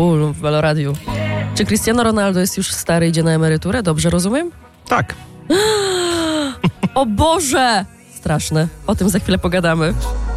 w Meloradiu. Czy Cristiano Ronaldo jest już stary, idzie na emeryturę? Dobrze rozumiem? Tak. O Boże! Straszne. O tym za chwilę pogadamy.